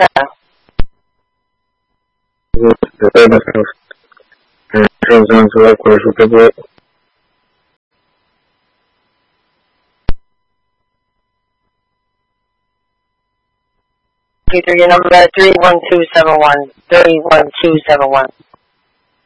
上次我过数这个。 Your number 31271. 31271.